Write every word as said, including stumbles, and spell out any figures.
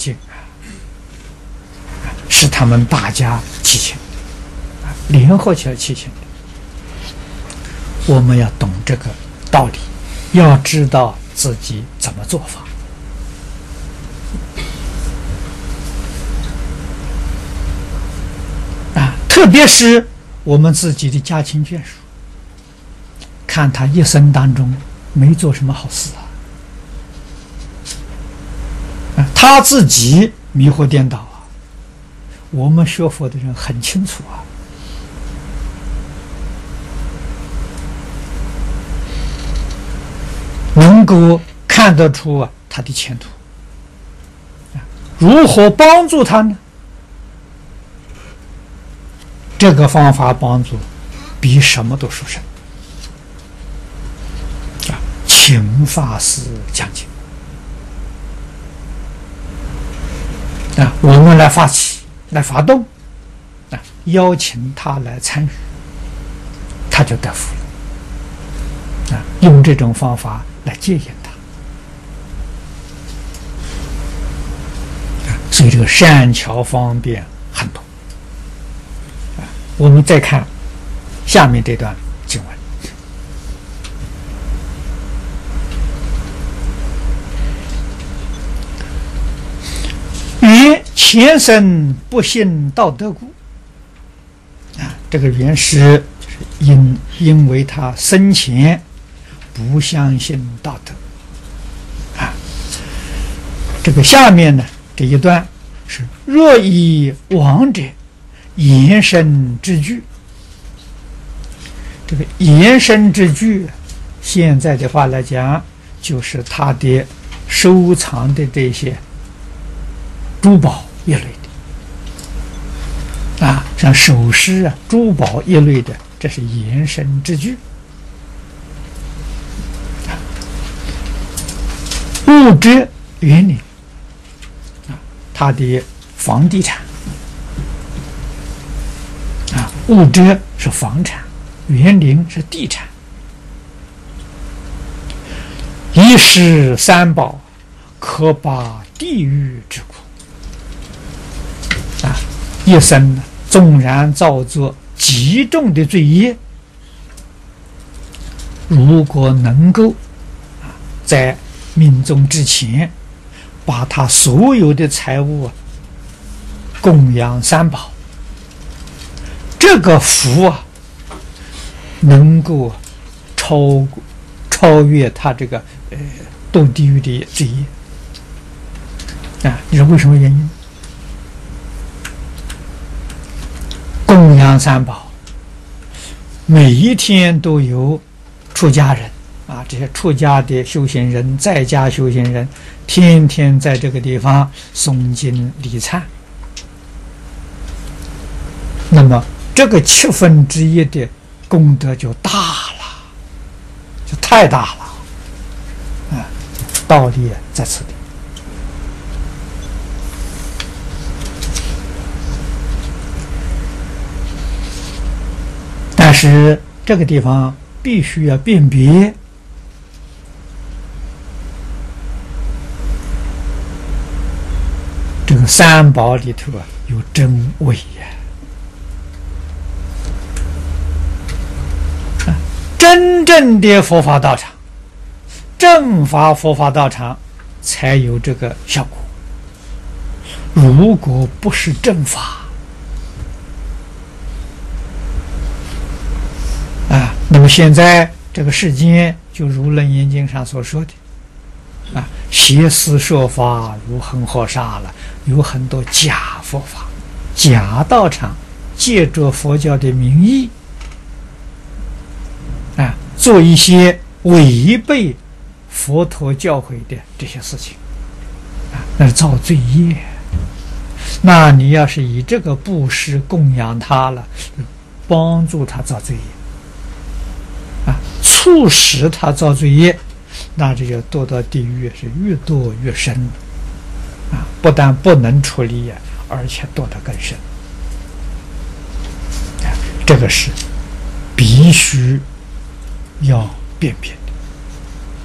境啊，是他们大家祈请，啊，联合起来祈请的。我们要懂这个道理，要知道自己怎么做法。啊，特别是我们自己的家亲眷属，看他一生当中没做什么好事啊。他自己迷惑颠倒啊，我们学佛的人很清楚啊。能够看得出啊他的前途，如何帮助他呢？这个方法帮助比什么都殊胜啊！请法师讲解啊，我们来发起，来发动啊，邀请他来参与，他就得福了啊！用这种方法来戒引他啊，所以这个善巧方便很多啊。我们再看下面这段经文。曰：前生不信道德故啊，这个原是就是因因为他生前不相信道德啊。这个下面呢这一段是若以亡者延伸之句，这个延伸之句，现在的话来讲，就是他的收藏的这些珠宝一类的啊，像首饰啊、珠宝一类的，这是延伸之句。物质园林啊，它的房地产啊，物质是房产，园林是地产。一食三宝，可拔地狱之苦。啊，一生呢，纵然造作极重的罪业，如果能够啊，在命终之前，把他所有的财物啊供养三宝，这个福啊，能够超超越他这个呃堕地狱的罪业啊！你说为什么原因？供养三宝，每一天都有出家人啊，这些出家的修行人、在家修行人，天天在这个地方诵经礼忏。那么这个七分之一的功德就大了，就太大了啊！道理在此地。但是这个地方必须要辨别这个三宝里头啊有真伪呀、啊，真正的佛法道场，正法佛法道场才有这个效果。如果不是正法啊，那么现在这个世间就如《楞严经》上所说的啊，邪思说法如恒河沙了，有很多假佛法、假道场，借着佛教的名义啊，做一些违背佛陀教诲的这些事情啊，那是造罪业。那你要是以这个布施供养他了，帮助他造罪业啊，促使他造罪业，那这就堕到地狱是越堕越深啊！不但不能处理呀，而且堕得更深啊！这个是必须要辨别。